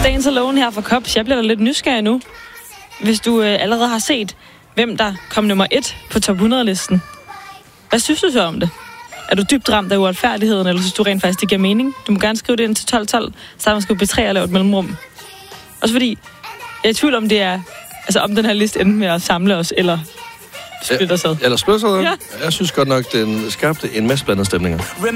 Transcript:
Dance Alone her fra Kops. Jeg bliver da lidt nysgerrig nu. Hvis du allerede har set, hvem der kom nummer 1 på top 100-listen. Hvad synes du så om det? Er du dybt ramt af uretfærdigheden, eller synes du rent faktisk, det giver mening? Du må gerne skrive det ind til 1212, så man skal B3 og lave et mellemrum. Også fordi, jeg er i tvivl om det er, altså om den her liste ender med at samle os, eller splitter sig. Eller splitter sig? Ja. Jeg synes godt nok, den skabte en masse blandede stemninger.